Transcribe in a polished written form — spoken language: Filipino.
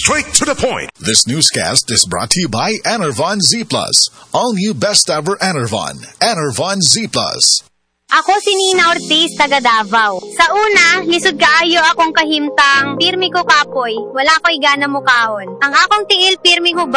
straight to the point. This newscast is brought to you by Enervon Z+. All new best ever Enervon. Enervon Z+. Ako si Nina Ortiz, taga Davao. Sa una, lisod kaayo akong kahimtang, pirmi ko kapoy, wala ko'y gana mukahon. Ang akong tiil pirmi hubad,